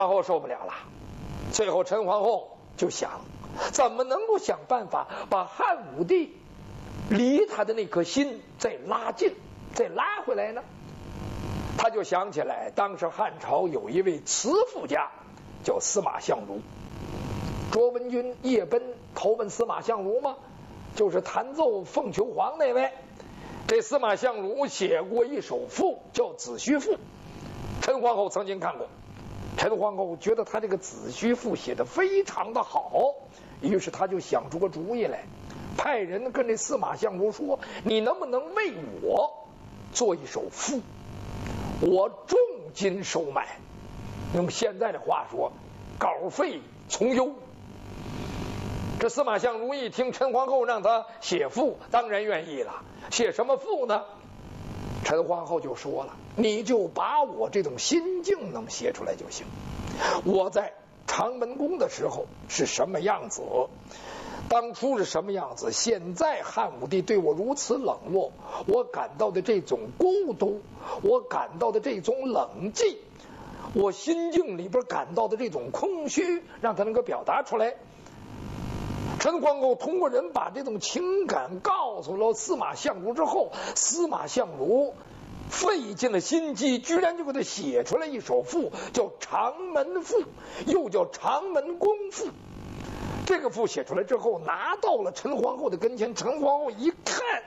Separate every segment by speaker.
Speaker 1: 皇后受不了了，最后陈皇后就想，怎么能够想办法把汉武帝离他的那颗心再拉近，再拉回来呢？他就想起来，当时汉朝有一位词赋家叫司马相如。卓文君夜奔投奔司马相如吗？就是弹奏凤求凰那位。这司马相如写过一首赋叫《子虚赋》，陈皇后曾经看过。陈皇后觉得他这个《子虚赋》写得非常的好，于是他就想出个主意来，派人跟这司马相如说：“你能不能为我做一首赋？我重金收买。”用现在的话说，稿费从优。这司马相如一听陈皇后让他写赋，当然愿意了。写什么赋呢？陈皇后就说了：“你就把我这种心境能写出来就行。我在长门宫的时候是什么样子，当初是什么样子，现在汉武帝对我如此冷落，我感到的这种孤独，我感到的这种冷寂，我心境里边感到的这种空虚，让他能够表达出来。”陈皇后通过人把这种情感告诉了司马相如之后，司马相如费尽了心机，居然就给他写出来一首赋，叫《长门赋》，又叫《长门宫赋》。这个赋写出来之后，拿到了陈皇后的跟前，陈皇后一看，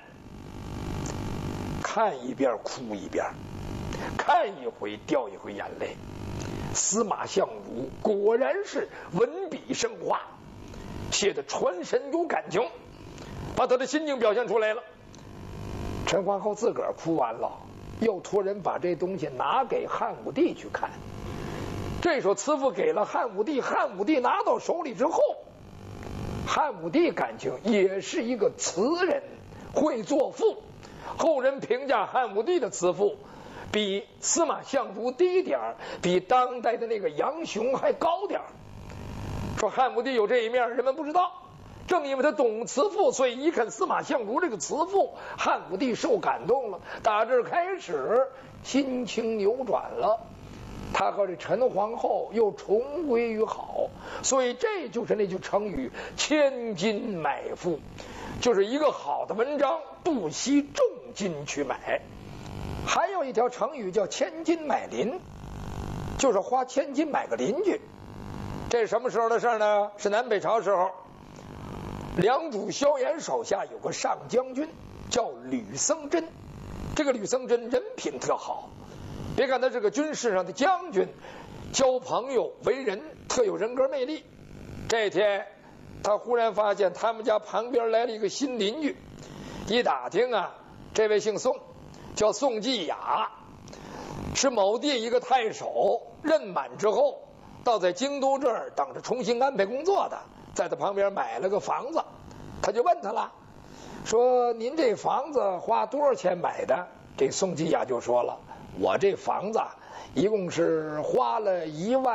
Speaker 1: 看一遍哭一遍，看一回掉一回眼泪。司马相如果然是文笔生花，写的传神有感情，把他的心境表现出来了。陈皇后自个儿哭完了，又托人把这东西拿给汉武帝去看。这首词赋给了汉武帝，汉武帝拿到手里之后，汉武帝感情也是一个词人，会作赋。后人评价汉武帝的词赋比司马相如低点儿，比当代的那个杨雄还高点儿。说汉武帝有这一面，人们不知道。正因为他懂词赋，所以一看司马相如这个词赋，汉武帝受感动了。打这开始，心情扭转了，他和这陈皇后又重归于好。所以这就是那句成语“千金买赋”，就是一个好的文章不惜重金去买。还有一条成语叫“千金买邻”，就是花千金买个邻居。这是什么时候的事呢？是南北朝时候，良主萧衍手下有个上将军叫吕僧真。这个吕僧真人品特好，别看他是个军事上的将军，交朋友为人特有人格魅力。这天他忽然发现他们家旁边来了一个新邻居，一打听啊，这位姓宋，叫宋继雅，是某地一个太守，任满之后到在京都这儿等着重新安排工作的，在他旁边买了个房子。他就问他了，说您这房子花多少钱买的？这宋继雅就说了，我这房子一共是花了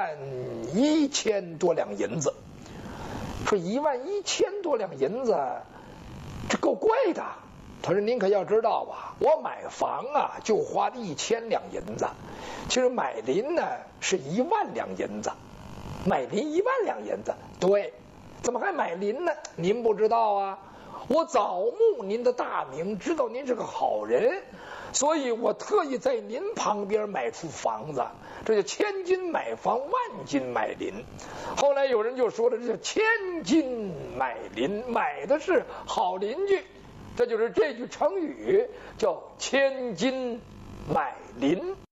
Speaker 1: 11000多两银子。说11000多两银子，这够贵的。他说您可要知道吧，我买房啊就花1000两银子，其实买邻呢是10000两银子，买邻10000两银子。对，怎么还买邻呢？您不知道啊，我早慕您的大名，知道您是个好人，所以我特意在您旁边买出房子，这就千金买房，万金买邻。后来有人就说了，这是千金买邻，买的是好邻居。这就是这句成语，叫千金买邻。